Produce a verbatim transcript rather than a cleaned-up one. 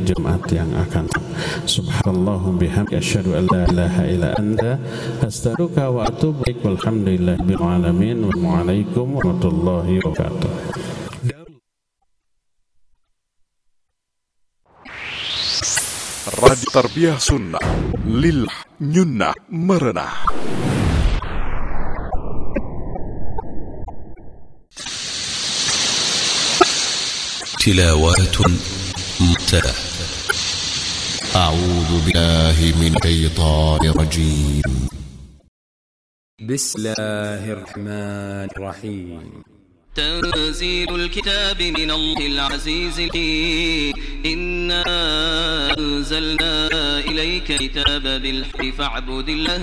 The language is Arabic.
Jumat yang akan datang. Subhanallahu bihamdika asyhadu an la ilaha illa anta astaghfiruka wa atubu ilaik. Walhamdulillahirabbil alamin. Waalaikumsalam warahmatullahi wabarakatuh. Radio Tarbiyah Sunnah Lillah Nyunnah Merenah. تلاوات ممتعة. أعوذ بالله من الشيطان الرجيم. بسم الله الرحمن الرحيم. تنزيل الكتاب من الله العزيز الحكيم. إنا أنزلنا إليك كتاب بالحق فاعبد الله